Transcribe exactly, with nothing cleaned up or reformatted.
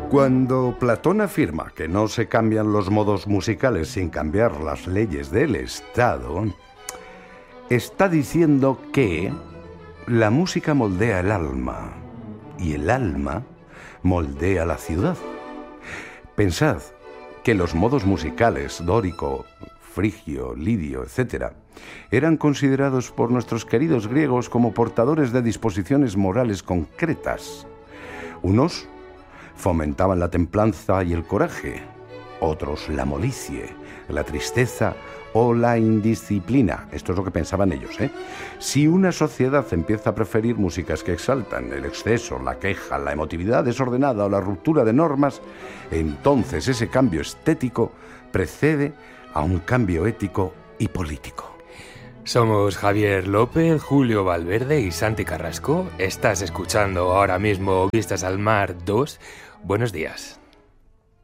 Cuando Platón afirma que no se cambian los modos musicales sin cambiar las leyes del Estado, está diciendo que la música moldea el alma y el alma moldea la ciudad. Pensad que los modos musicales dórico, frigio, lidio, etcétera, eran considerados por nuestros queridos griegos como portadores de disposiciones morales concretas. Unos fomentaban la templanza y el coraje, otros la molicie, la tristeza o la indisciplina. Esto es lo que pensaban ellos, ¿eh? Si una sociedad empieza a preferir músicas que exaltan el exceso, la queja, la emotividad desordenada o la ruptura de normas, entonces ese cambio estético precede a un cambio ético y político. Somos Javier López, Julio Valverde y Santi Carrasco. Estás escuchando ahora mismo Vistas al Mar dos. Buenos días.